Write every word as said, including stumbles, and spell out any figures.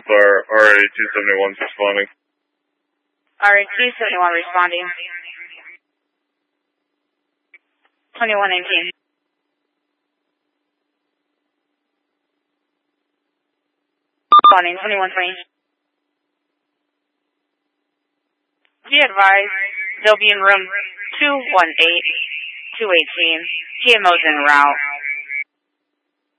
Alpha, R A two seventy-one responding. R A two seventy-one responding. twenty-one nineteen. Responding, twenty-one twenty. Be advised, they'll be in room two one eight, two eighteen. T M O's en route.